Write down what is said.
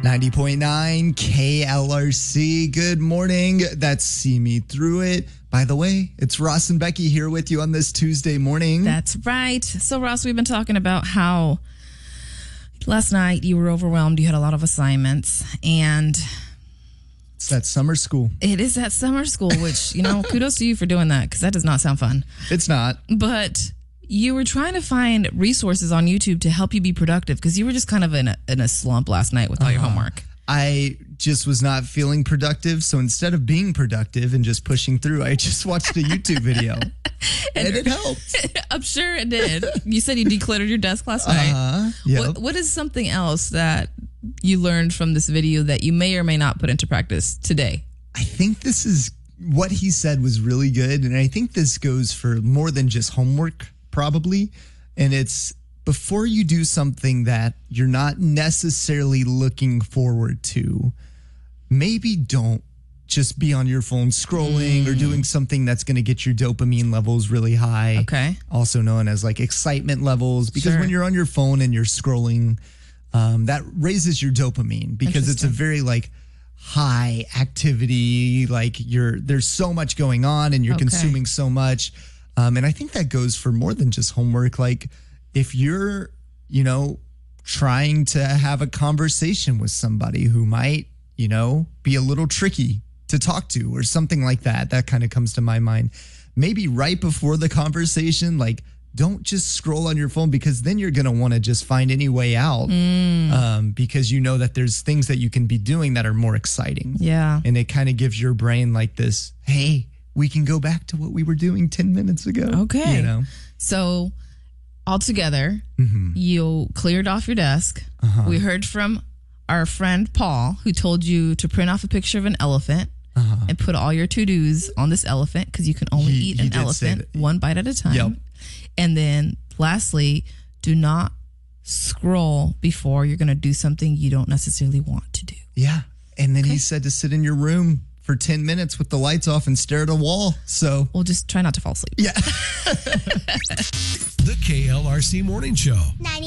90.9 KLRC. Good morning. That's See Me Through It. By the way, it's Ross and Becky here with you on this Tuesday morning. That's right. So, Ross, we've been talking about how last night you were overwhelmed. You had a lot of assignments, and it's that summer school. It is that summer school, which, kudos to you for doing that, because that does not sound fun. It's not. But you were trying to find resources on YouTube to help you be productive, because you were just kind of in a slump last night with all your homework. I just was not feeling productive. So instead of being productive and just pushing through, I just watched a YouTube video. and it helped. I'm sure it did. You said you decluttered your desk last night. Yep. What is something else that you learned from this video that you may or may not put into practice today? I think this is what he said was really good. And I think this goes for more than just homework, probably. And it's before you do something that you're not necessarily looking forward to, maybe don't just be on your phone scrolling or doing something that's going to get your dopamine levels really high. Okay. Also known as like excitement levels. Because when you're on your phone and you're scrolling, that raises your dopamine because it's a very like high activity. Like there's so much going on and you're consuming so much. And I think that goes for more than just homework. Like if you're, trying to have a conversation with somebody who might, be a little tricky to talk to or something like that, that kind of comes to my mind. Maybe right before the conversation, like don't just scroll on your phone, because then you're going to want to just find any way out because you know that there's things that you can be doing that are more exciting. Yeah. And it kind of gives your brain like this, hey, we can go back to what we were doing 10 minutes ago. Okay. So altogether, you cleared off your desk. We heard from our friend Paul, who told you to print off a picture of an elephant and put all your to-dos on this elephant, because you can only eat an elephant one bite at a time. Yep. And then lastly, do not scroll before you're going to do something you don't necessarily want to do. Yeah. And then he said to sit in your room for 10 minutes with the lights off and stare at a wall. So we'll just try not to fall asleep. Yeah. The KLRC Morning Show.